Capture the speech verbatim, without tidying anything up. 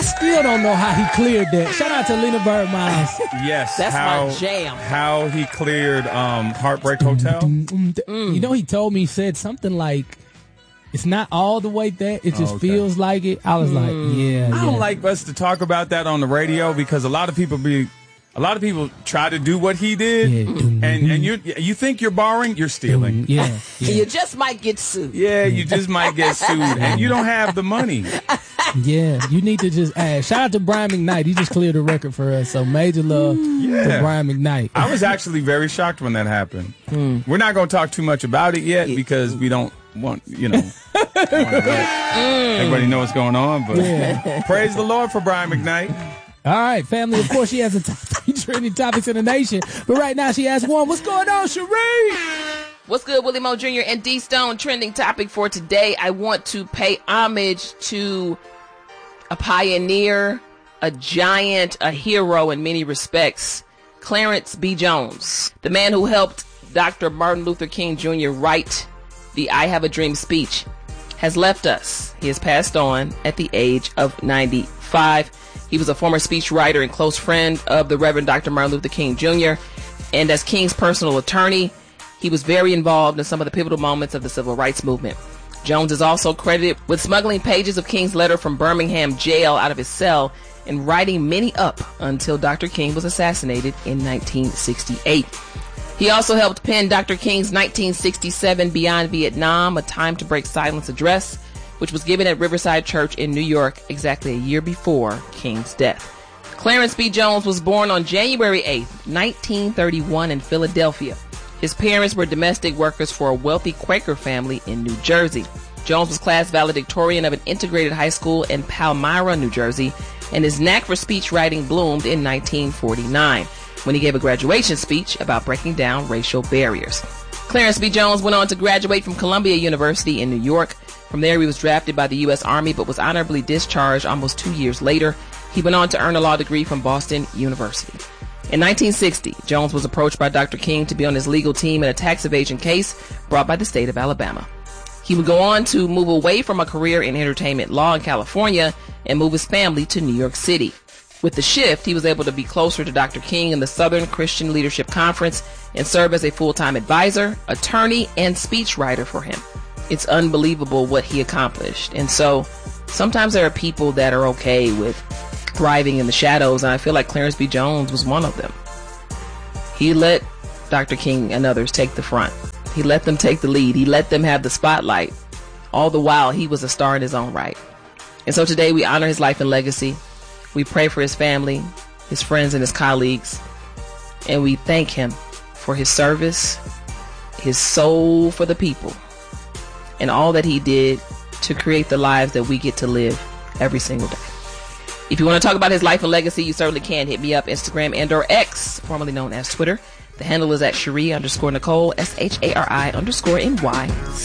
still don't know how he cleared that. Shout out to Lena Bird Miles. Yes, that's how, my jam. How he cleared um, Heartbreak Hotel. Mm. You know, he told me, he said something like, it's not all the way there. It just oh, okay. feels like it. I was mm. like, yeah. I don't yeah. like us to talk about that on the radio because a lot of people be, a lot of people try to do what he did, yeah. and and you you think you're borrowing, you're stealing. Yeah, yeah. You just might get sued. Yeah, you just might get sued, and you don't have the money. Yeah, you need to just ask. Shout out to Brian McKnight. He just cleared the record for us. So major love yeah. to Brian McKnight. I was actually very shocked when that happened. Mm. We're not going to talk too much about it yet because we don't want, you know, want mm. everybody know what's going on. But yeah. Praise the Lord for Brian McKnight. All right, family. Of course, she has a top three trending topics in the nation. But right now, she has one. What's going on, Cherie? What's good, Willie Mo Junior and D Stone? Trending topic for today. I want to pay homage to a pioneer, a giant, a hero in many respects, Clarence B. Jones, the man who helped Doctor Martin Luther King Junior write the I Have a Dream speech, has left us. He has passed on at the age of ninety-five. He was a former speechwriter and close friend of the Reverend Doctor Martin Luther King Junior And as King's personal attorney, he was very involved in some of the pivotal moments of the civil rights movement. Jones is also credited with smuggling pages of King's letter from Birmingham jail out of his cell and writing many up until Doctor King was assassinated in nineteen sixty-eight. He also helped pen Doctor King's nineteen sixty-seven Beyond Vietnam, A Time to Break Silence address, which was given at Riverside Church in New York exactly a year before King's death. Clarence B. Jones was born on January eighth, nineteen thirty-one in Philadelphia. His parents were domestic workers for a wealthy Quaker family in New Jersey. Jones was class valedictorian of an integrated high school in Palmyra, New Jersey, and his knack for speech writing bloomed in nineteen forty-nine, when he gave a graduation speech about breaking down racial barriers. Clarence B. Jones went on to graduate from Columbia University in New York. From there, he was drafted by the U S Army, but was honorably discharged almost two years later. He went on to earn a law degree from Boston University. In nineteen sixty, Jones was approached by Doctor King to be on his legal team in a tax evasion case brought by the state of Alabama. He would go on to move away from a career in entertainment law in California and move his family to New York City. With the shift, he was able to be closer to Doctor King in the Southern Christian Leadership Conference and serve as a full-time advisor, attorney, and speechwriter for him. It's unbelievable what he accomplished. And so sometimes there are people that are okay with thriving in the shadows, and I feel like Clarence B. Jones was one of them. He let Doctor King and others take the front. He let them take the lead. He let them have the spotlight. All the while, he was a star in his own right. And so today we honor his life and legacy. We pray for his family, his friends, and his colleagues. And we thank him for his service, his soul for the people, and all that he did to create the lives that we get to live every single day. If you want to talk about his life and legacy, you certainly can. Hit me up, Instagram and or X, formerly known as Twitter. The handle is at Cherie underscore Nicole, S H A R I underscore N Y